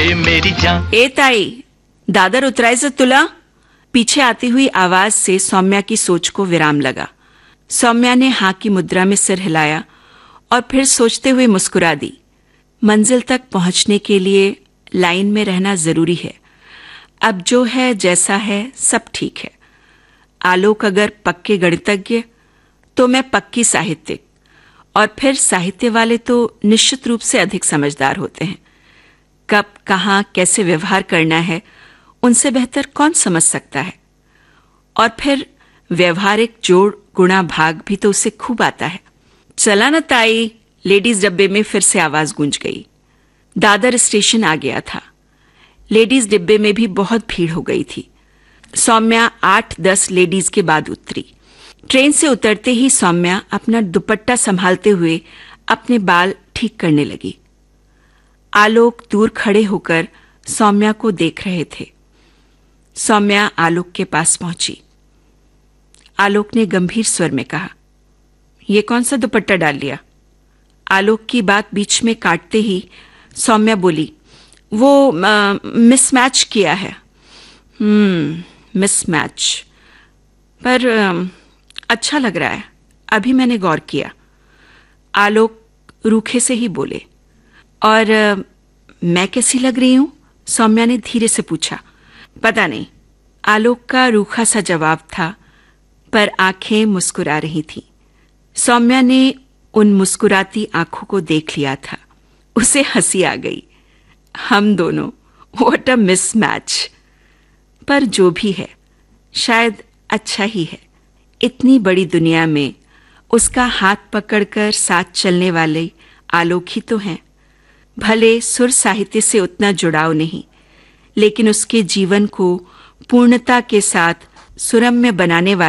रे मेरी जान। ए ताई, दादर उतरायचं तुला? पीछे आती हुई आवाज से सौम्या की सोच को विराम लगा। सौम्या ने हाँ की मुद्रा में सिर हिलाया और फिर सोचते हुए मुस्कुरा दी। मंजिल तक पहुंचने के लिए लाइन में रहना जरूरी है। अब जो है जैसा है सब ठीक है। आलोक अगर पक्के गणितज्ञ तो मैं पक्की साहित्यिक, और फिर साहित्य वाले तो निश्चित रूप से अधिक समझदार होते हैं। कब कहाँ कैसे व्यवहार करना है उनसे बेहतर कौन समझ सकता है। और फिर व्यवहारिक जोड़ गुणा भाग भी तो उससे खूब आता है। चला न ताई, लेडीज डिब्बे में फिर से आवाज गूंज गई। दादर स्टेशन आ गया था। लेडीज डिब्बे में भी बहुत भीड़ हो गई थी। सौम्या 8-10 लेडीज के बाद उतरी। ट्रेन से उतरते ही सौम्या अपना दुपट्टा संभालते हुए अपने बाल ठीक करने लगी। आलोक दूर खड़े होकर सौम्या को देख रहे थे। सौम्या आलोक के पास पहुंची। आलोक ने गंभीर स्वर में कहा, यह कौन सा दुपट्टा डाल लिया? आलोक की बात बीच में काटते ही सौम्या बोली, वो मिसमैच किया है। मिसमैच, पर अच्छा लग रहा है, अभी मैंने गौर किया। आलोक रूखे से ही बोले। और मैं कैसी लग रही हूं? सौम्या ने धीरे से पूछा। पता नहीं, आलोक का रूखा सा जवाब था, पर आंखें मुस्कुरा रही थीं। सौम्या ने उन मुस्कुराती आंखों को देख लिया था। उसे हंसी आ गई। हम दोनों, व्हाट अ मिसमैच। पर जो भी है, शायद अच्छा ही है। इतनी बड़ी दुनिया में उसका हाथ पकड़कर साथ चलने वाले आलोक ही तो हैं। भले सुर साहित्य से उतना जुड़ाव नहीं, लेकिन उसके जीवन को पूर्णता के साथ सुरम्य बनाने वाले